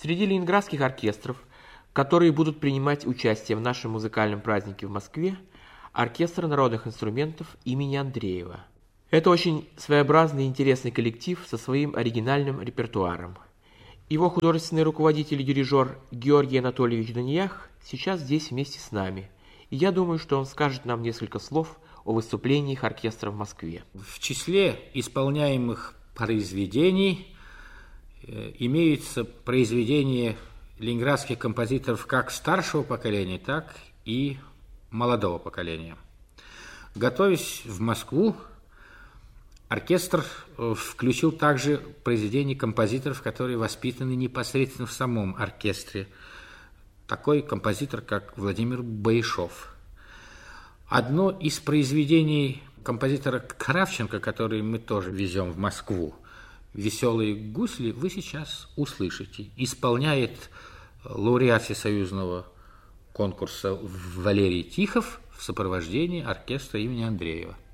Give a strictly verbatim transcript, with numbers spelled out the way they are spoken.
Среди ленинградских оркестров, которые будут принимать участие в нашем музыкальном празднике в Москве, оркестр народных инструментов имени Андреева. Это очень своеобразный и интересный коллектив со своим оригинальным репертуаром. Его художественный руководитель и дирижер Георгий Анатольевич Даниях сейчас здесь вместе с нами, и я думаю, что он скажет нам несколько слов о выступлениях оркестра в Москве. В числе исполняемых произведений имеются произведения ленинградских композиторов как старшего поколения, так и молодого поколения. Готовясь в Москву, оркестр включил также произведения композиторов, которые воспитаны непосредственно в самом оркестре. Такой композитор, как Владимир Боишов. Одно из произведений композитора Кравченко, который мы тоже везем в Москву, «Веселые гусли», вы сейчас услышите. Исполняет лауреат всесоюзного конкурса Валерий Тихов в сопровождении оркестра имени Андреева.